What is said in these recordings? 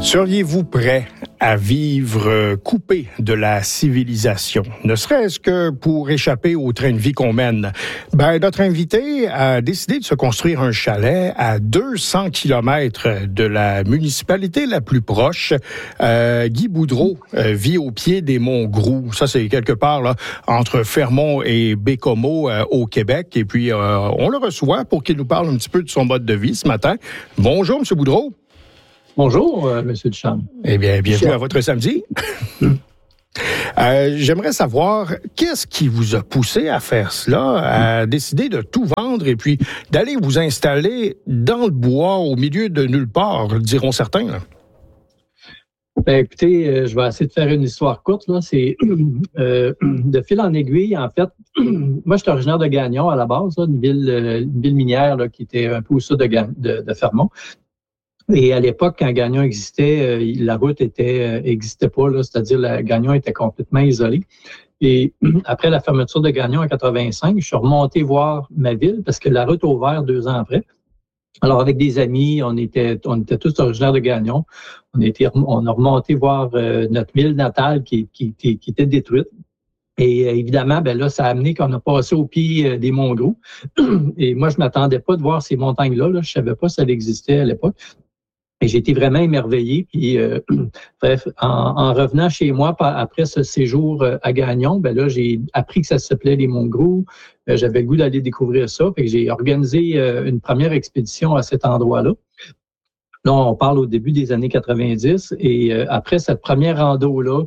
Seriez-vous prêt à vivre coupé de la civilisation, ne serait-ce que pour échapper au train de vie qu'on mène? Notre invité a décidé de se construire un chalet à 200 kilomètres de la municipalité la plus proche. Guy Boudreau vit au pied des monts Groux. Ça, c'est quelque part là, entre Fermont et Bécomo au Québec. Et puis, on le reçoit pour qu'il nous parle un petit peu de son mode de vie ce matin. Bonjour, M. Boudreau. Bonjour, M. Duchamp. Eh bien, bienvenue à votre samedi. J'aimerais savoir, qu'est-ce qui vous a poussé à faire cela, à décider de tout vendre et puis d'aller vous installer dans le bois, au milieu de nulle part, diront certains, là? Écoutez, je vais essayer de faire une histoire courte. Là. C'est de fil en aiguille, en fait. Moi, je suis originaire de Gagnon à la base, là, une ville minière là, qui était un peu au sud de Fermont. Et à l'époque, quand Gagnon existait, la route existait pas, là, c'est-à-dire la Gagnon était complètement isolée. Et après la fermeture de Gagnon en 85, je suis remonté voir ma ville parce que la route a ouvert 2 ans après. Alors, avec des amis, on était tous originaires de Gagnon. On a remonté voir notre ville natale qui était détruite. Et évidemment, là, ça a amené qu'on a passé au pied des monts Groux. Et moi, je m'attendais pas de voir ces montagnes-là. Là. Je savais pas si ça existait à l'époque. Et j'ai été vraiment émerveillé. Puis, bref, en revenant chez moi après ce séjour à Gagnon, là, j'ai appris que ça s'appelait les Monts Groux. J'avais le goût d'aller découvrir ça. Fait que j'ai organisé une première expédition à cet endroit-là. Là, on parle au début des années 90. Et après cette première rando-là,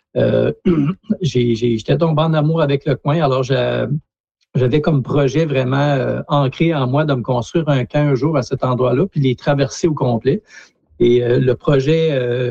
j'étais tombé en amour avec le coin. Alors, j'avais comme projet vraiment ancré en moi de me construire un camp un jour à cet endroit-là, puis les traverser au complet. Et le projet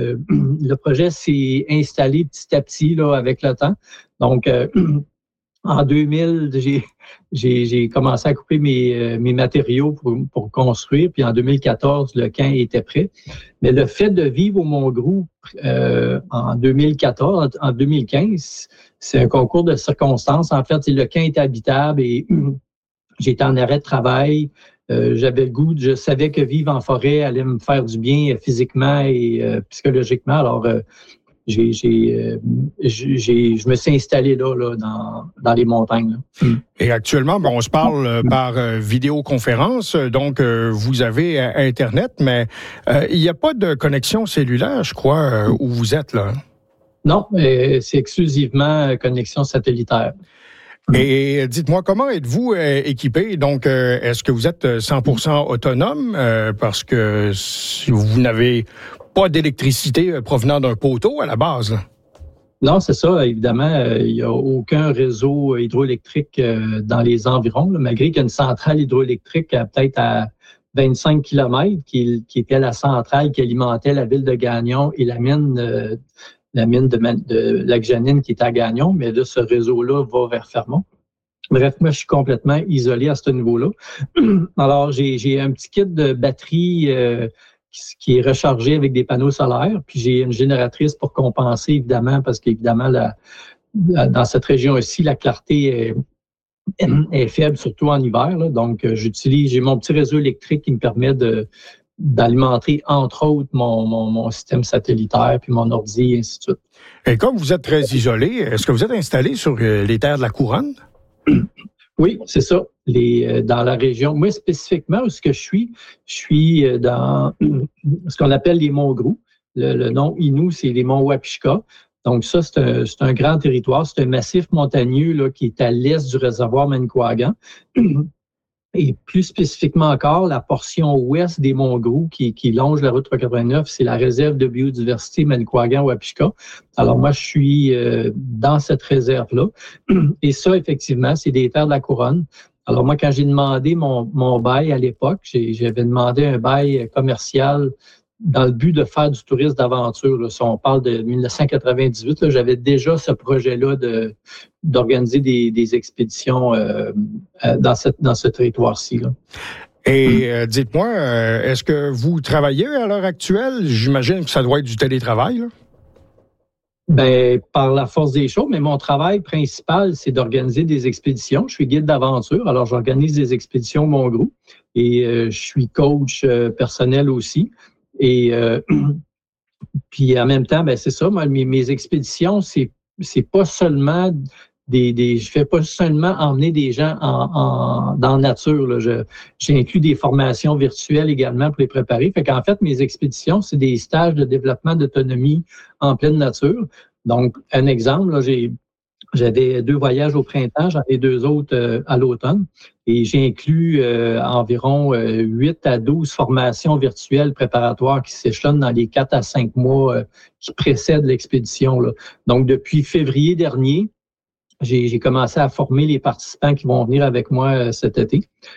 s'est installé petit à petit là, avec le temps. Donc, en 2000, j'ai commencé à couper mes matériaux pour construire. Puis en 2014, le camp était prêt. Mais le fait de vivre au Mont Groux en 2015, c'est un concours de circonstances. En fait, le camp était habitable et j'étais en arrêt de travail. J'avais le goût, je savais que vivre en forêt allait me faire du bien physiquement et psychologiquement. Alors, je me suis installé là dans les montagnes. Là. Et actuellement, on se parle par vidéoconférence, donc vous avez Internet, mais il n'y a pas de connexion cellulaire, je crois, où vous êtes là. Non, c'est exclusivement connexion satellitaire. Et dites-moi, comment êtes-vous équipé? Donc, est-ce que vous êtes 100% autonome parce que vous n'avez pas d'électricité provenant d'un poteau à la base? Là? Non, c'est ça. Évidemment, il n'y a aucun réseau hydroélectrique dans les environs, là, malgré qu'il y a une centrale hydroélectrique peut-être à 25 km qui était la centrale qui alimentait la ville de Gagnon et la mine de Lac-Janine qui est à Gagnon, mais là, ce réseau-là va vers Fermont. Bref, moi, je suis complètement isolé à ce niveau-là. Alors, j'ai un petit kit de batterie qui est rechargé avec des panneaux solaires, puis j'ai une génératrice pour compenser, évidemment, parce qu'évidemment, dans cette région-ci, la clarté est faible, surtout en hiver. Là. Donc, j'ai mon petit réseau électrique qui me permet d'alimenter, entre autres, mon système satellitaire, puis mon ordi, et ainsi de suite. Et comme vous êtes très isolé, est-ce que vous êtes installé sur les terres de la Couronne? Oui, c'est ça. Dans la région, moi spécifiquement, où je suis dans ce qu'on appelle les Monts Groux. Le nom Innu, c'est les Monts Wapishka. Donc ça, c'est un grand territoire. C'est un massif montagneux là, qui est à l'est du réservoir Manicouagan. Et plus spécifiquement encore, la portion ouest des Monts Groux qui longe la route 389, c'est la réserve de biodiversité Manicouagan-Wapishka. Alors moi, je suis dans cette réserve-là. Et ça, effectivement, c'est des terres de la Couronne. Alors moi, quand j'ai demandé mon bail à l'époque, j'avais demandé un bail commercial dans le but de faire du tourisme d'aventure. Là. Si on parle de 1998, là, j'avais déjà ce projet-là d'organiser des expéditions dans ce territoire-ci. Là. Et dites-moi, est-ce que vous travaillez à l'heure actuelle? J'imagine que ça doit être du télétravail, là? Par la force des choses, mais mon travail principal, c'est d'organiser des expéditions. Je suis guide d'aventure, alors j'organise des expéditions Mont Groux et je suis coach personnel aussi. Et Puis en même temps, ben c'est ça, moi, mes expéditions, c'est pas seulement je fais pas seulement emmener des gens dans la nature. Là. J'inclus des formations virtuelles également pour les préparer. Fait qu'en fait, mes expéditions, c'est des stages de développement d'autonomie en pleine nature. Donc, un exemple, là, j'avais 2 voyages au printemps, j'en ai 2 autres à l'automne. Et j'ai inclus environ 8 à 12 formations virtuelles préparatoires qui s'échelonnent dans les 4 à 5 mois qui précèdent l'expédition. Là. Donc, depuis février dernier, j'ai commencé à former les participants qui vont venir avec moi cet été.